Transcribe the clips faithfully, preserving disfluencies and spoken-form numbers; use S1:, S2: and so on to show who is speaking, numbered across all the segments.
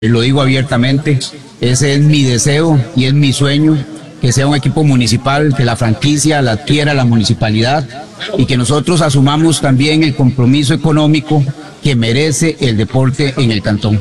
S1: Lo digo abiertamente, ese es mi deseo y es mi sueño, que sea un equipo municipal, que la franquicia la adquiera la municipalidad y que nosotros asumamos también el compromiso económico que merece el deporte en el cantón.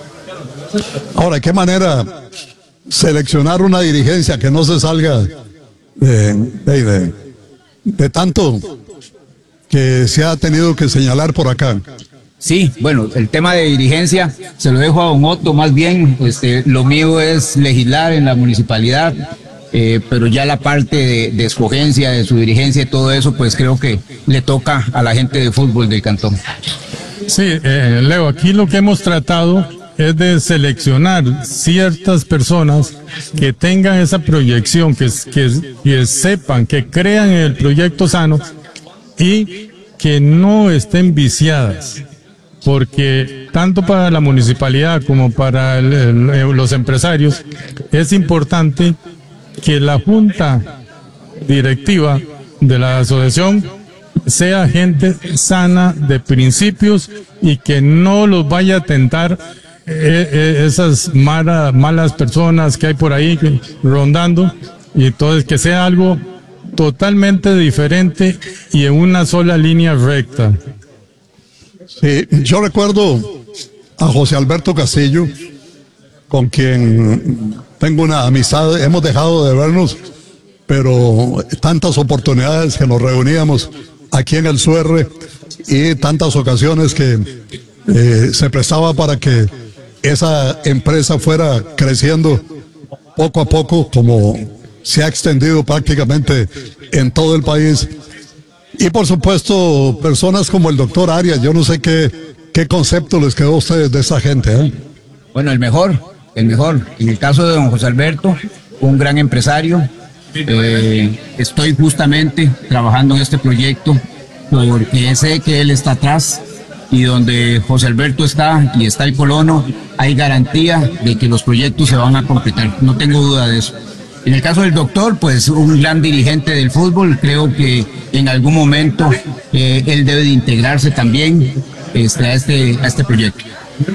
S2: Ahora, ¿qué manera seleccionar una dirigencia que no se salga de, de, de, de tanto que se ha tenido que señalar por acá?
S1: Sí, bueno, el tema de dirigencia se lo dejo a don Otto más bien. Este, lo mío es legislar en la municipalidad, eh, pero ya la parte de, de escogencia, de su dirigencia y todo eso, pues creo que le toca a la gente de fútbol del cantón.
S3: Sí, eh, Leo, aquí lo que hemos tratado es de seleccionar ciertas personas que tengan esa proyección, que, que, que sepan, que crean en el proyecto sano y que no estén viciadas. Porque tanto para la municipalidad como para el, el, los empresarios es importante que la junta directiva de la asociación sea gente sana de principios y que no los vaya a tentar eh, eh, esas mala, malas personas que hay por ahí rondando, y entonces que sea algo totalmente diferente y en una sola línea recta.
S2: Sí, yo recuerdo a José Alberto Castillo, con quien tengo una amistad, hemos dejado de vernos, pero tantas oportunidades que nos reuníamos aquí en el S U R y tantas ocasiones que eh, se prestaba para que esa empresa fuera creciendo poco a poco, como se ha extendido prácticamente en todo el país. Y por supuesto, personas como el doctor Arias. Yo no sé qué, qué concepto les quedó a ustedes de esa gente, ¿eh?
S1: Bueno, el mejor, el mejor. En el caso de don José Alberto, un gran empresario. Eh, estoy justamente trabajando en este proyecto porque sé que él está atrás, y donde José Alberto está y está el colono, hay garantía de que los proyectos se van a completar. No tengo duda de eso. En el caso del doctor, pues un gran dirigente del fútbol, creo que en algún momento eh, él debe de integrarse también este, a, este, a este proyecto.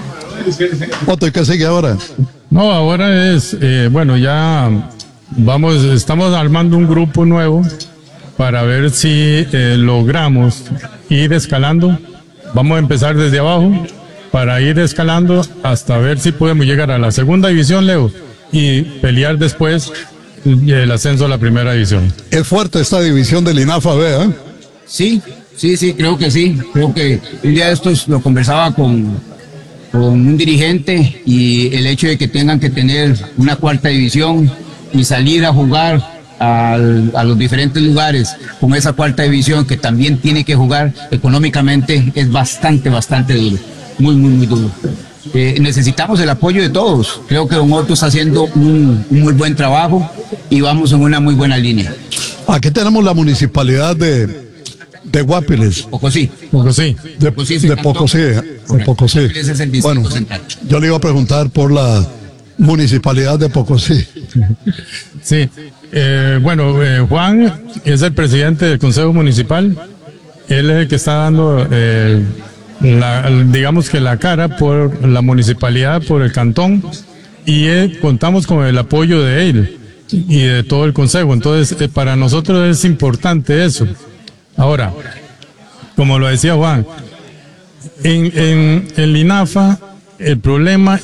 S2: Otto, ¿y qué sigue ahora?
S3: No, ahora es, eh, bueno, ya vamos, estamos armando un grupo nuevo para ver si eh, logramos ir escalando. Vamos a empezar desde abajo para ir escalando hasta ver si podemos llegar a la segunda división, Leo, y pelear después el ascenso a la primera división.
S2: Es fuerte esta división del INAFA B, ¿eh?
S1: Sí, sí, sí, creo que sí. Creo que un día de estos lo conversaba con, con un dirigente, y el hecho de que tengan que tener una cuarta división y salir a jugar al, a los diferentes lugares con esa cuarta división que también tiene que jugar económicamente es bastante, bastante duro. Muy, muy, muy duro. Eh, necesitamos el apoyo de todos. Creo que don Otto está haciendo un, un muy buen trabajo y vamos en una muy buena línea.
S2: Aquí tenemos la municipalidad de, de Guapiles.
S1: Pocosí.
S3: Pocosí.
S2: De,
S1: Pocosí,
S2: de Pocosí. De Pocosí.
S1: Ese es el distrito
S2: Bueno,
S1: central.
S2: yo le iba a preguntar por la municipalidad de Pocosí.
S3: Sí. Eh, bueno, eh, Juan es el presidente del Consejo Municipal. Él es el que está dando... Eh, La, digamos que la cara por la municipalidad, por el cantón, y eh, contamos con el apoyo de él y de todo el consejo. Entonces, eh, para nosotros es importante eso. Ahora, como lo decía Juan, en, en el INAFA el problema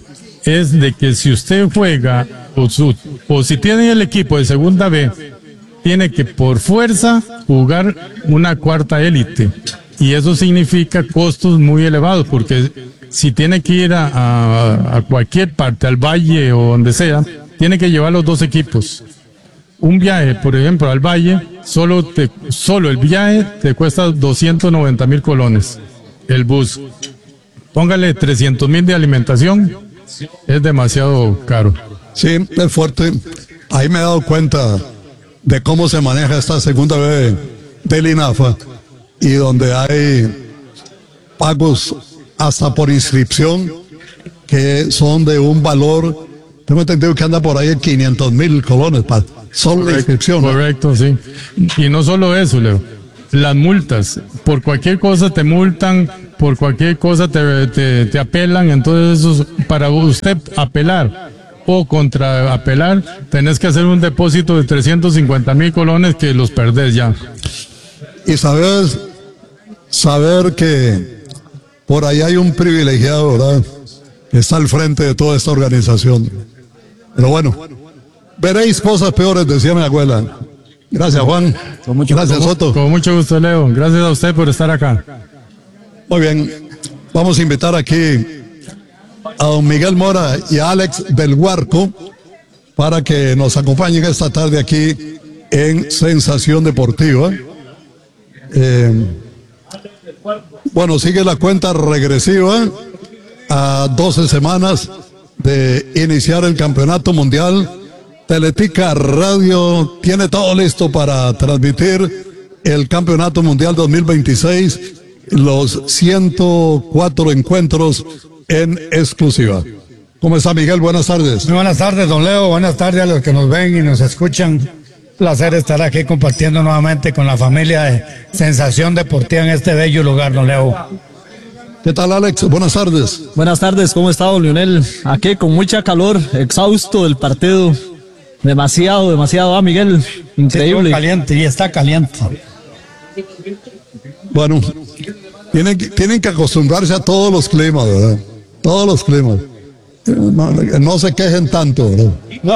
S3: es de que si usted juega o, su, o si tiene el equipo de segunda B, tiene que por fuerza jugar una cuarta élite. Y eso significa costos muy elevados, porque si tiene que ir a, a, a cualquier parte, al valle o donde sea, tiene que llevar los dos equipos. Un viaje, por ejemplo, al valle, solo, te, solo el viaje te cuesta doscientos noventa mil colones. El bus. Póngale trescientos mil de alimentación, es demasiado caro.
S2: Sí, es fuerte. Ahí me he dado cuenta de cómo se maneja esta segunda vez del INAFA, y donde hay pagos hasta por inscripción que son de un valor, tengo entendido que anda por ahí en quinientos mil colones para solo la inscripción.
S3: Correcto, sí. Y no solo eso, Leo, las multas, por cualquier cosa te multan por cualquier cosa te, te, te apelan, entonces eso, para usted apelar o contra apelar, tenés que hacer un depósito de trescientos cincuenta mil colones que los perdés ya.
S2: Y sabes, saber que por ahí hay un privilegiado, ¿verdad?, que está al frente de toda esta organización. Pero bueno, veréis cosas peores, decía mi abuela. Gracias, Juan.
S3: Con mucho,
S2: Gracias,
S3: con,
S2: Soto.
S3: Con mucho gusto, Leo. Gracias a usted por estar acá.
S2: Muy bien, vamos a invitar aquí a don Miguel Mora y a Alex del Huarco para que nos acompañen esta tarde aquí en Sensación Deportiva. Eh, bueno, sigue la cuenta regresiva a doce semanas de iniciar el Campeonato Mundial. Teletica Radio tiene todo listo para transmitir el Campeonato Mundial dos mil veintiséis, los ciento cuatro encuentros en exclusiva. ¿Cómo está, Miguel? Buenas tardes.
S4: Muy buenas tardes, don Leo. Buenas tardes a los que nos ven y nos escuchan. Placer estar aquí compartiendo nuevamente con la familia de Sensación Deportiva en este bello lugar, don Leo.
S2: ¿Qué tal, Alex? Buenas tardes.
S5: Buenas tardes, ¿cómo está, don Lionel? Aquí con mucha calor, exhausto del partido. Demasiado, demasiado, ah, Miguel. Increíble.
S4: Sí, caliente, y está caliente.
S2: Bueno, tienen, tienen que acostumbrarse a todos los climas, ¿verdad? Todos los climas. No, no se quejen tanto, ¿verdad?
S4: No.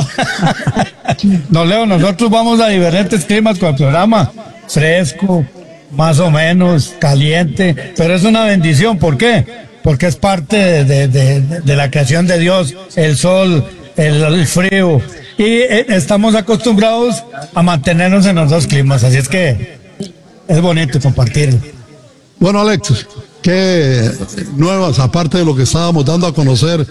S4: Don Leo, nosotros vamos a diferentes climas con el programa. Fresco, más o menos, caliente, pero es una bendición. ¿Por qué? Porque es parte de, de, de, de la creación de Dios, el sol, el, el frío. Y eh, estamos acostumbrados a mantenernos en los dos climas, así es que es bonito compartir.
S2: Bueno, Alex, ¿qué nuevas, aparte de lo que estábamos dando a conocer,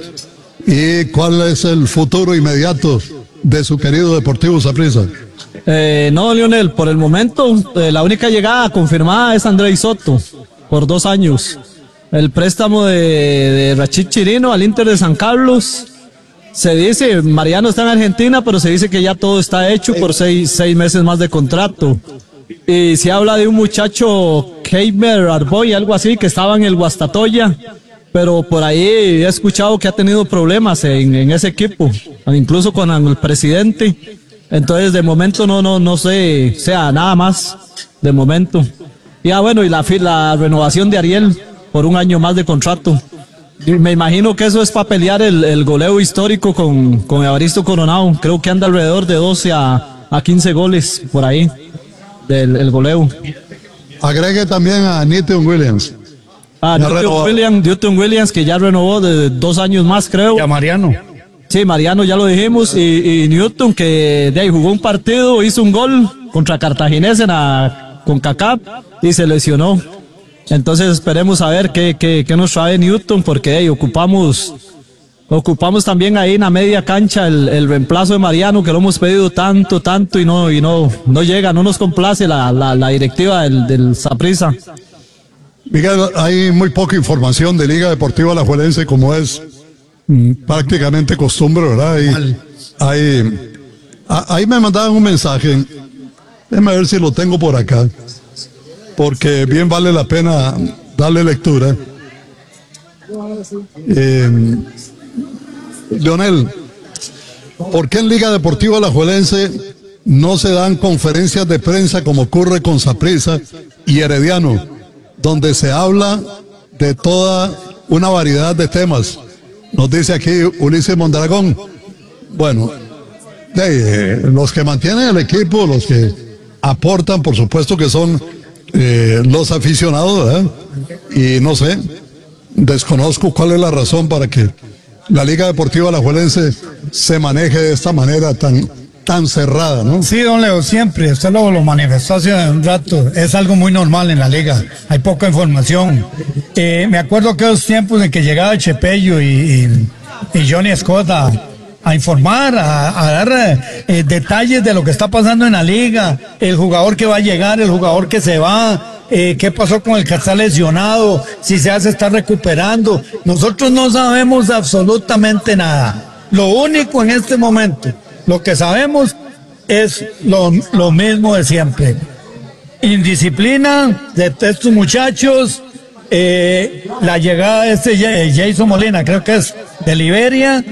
S2: y cuál es el futuro inmediato de su querido Deportivo Saprissa?
S5: Eh, no, Lionel, por el momento, eh, la única llegada confirmada es Andrés Soto, por dos años. El préstamo de, de Rachid Chirino al Inter de San Carlos. Se dice, Mariano está en Argentina, pero se dice que ya todo está hecho por seis, seis meses más de contrato. Y se habla de un muchacho, Keimer Arboy, algo así, que estaba en el Guastatoya, pero por ahí he escuchado que ha tenido problemas en, en ese equipo, incluso con el presidente. Entonces, de momento no, no, no sé, sea nada más, de momento. Y ah, bueno, y la, la renovación de Ariel por un año más de contrato. Me imagino que eso es para pelear el, el goleo histórico con, con Evaristo Coronado. Creo que anda alrededor de doce a, a quince goles por ahí del el goleo.
S2: Agregue también a Newton Williams.
S5: Ah, Newton Williams, Newton Williams, que ya renovó de dos años más, creo.
S4: Y a Mariano.
S5: Sí, Mariano ya lo dijimos. Y, y Newton, que de ahí jugó un partido, hizo un gol contra Cartaginés en la CONCACAF y se lesionó. Entonces esperemos a ver qué, qué, qué nos trae Newton, porque hey, ocupamos ocupamos también ahí en la media cancha el, el reemplazo de Mariano, que lo hemos pedido tanto, tanto y no y no no llega, no nos complace la, la, la directiva del, del Saprissa.
S2: Miguel, hay muy poca información de Liga Deportiva Alajuelense, como es mm, prácticamente costumbre, ¿verdad? Hay, hay, a, ahí me mandaban un mensaje, déjame ver si lo tengo por acá, porque bien vale la pena darle lectura. Eh, Leonel, ¿por qué en Liga Deportiva Alajuelense no se dan conferencias de prensa como ocurre con Saprissa y Herediano, donde se habla de toda una variedad de temas? Nos dice aquí Ulises Mondragón. Bueno, de, eh, los que mantienen el equipo, los que aportan, por supuesto que son eh, los aficionados, ¿verdad? Y no sé, desconozco cuál es la razón para que la Liga Deportiva Alajuelense se maneje de esta manera tan, tan cerrada, ¿no?
S4: Sí, don Leo, siempre, usted lo, lo manifestó hace un rato, es algo muy normal en la liga, hay poca información. Eh, me acuerdo aquellos tiempos en que llegaba Chepello y, y, y Johnny Scott a, a informar, a, a dar eh, detalles de lo que está pasando en la liga, el jugador que va a llegar, el jugador que se va, eh, qué pasó con el que está lesionado, si se hace está recuperando. Nosotros no sabemos absolutamente nada. Lo único en este momento, lo que sabemos es lo, lo mismo de siempre. Indisciplina de estos muchachos, eh, la llegada de este Jason Molina, creo que es de Liberia,